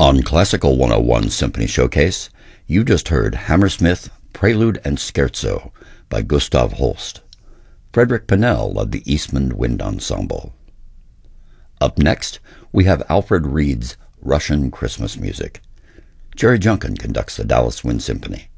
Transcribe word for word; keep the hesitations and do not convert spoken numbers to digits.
On Classical one oh one Symphony Showcase, you just heard Hammersmith, Prelude and Scherzo by Gustav Holst. Frederick Pennell led the Eastman Wind Ensemble. Up next, we have Alfred Reed's Russian Christmas Music. Jerry Junkin conducts the Dallas Wind Symphony.